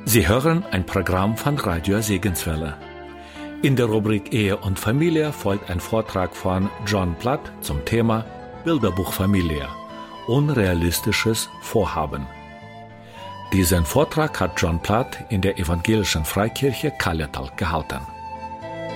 Sie hören ein Programm von Radio Segenswelle. In der Rubrik Ehe und Familie folgt ein Vortrag von John Platt zum Thema Bilderbuch Familie – unrealistisches Vorhaben. Diesen Vortrag hat John Platt in der Evangelischen Freikirche Kalletal gehalten.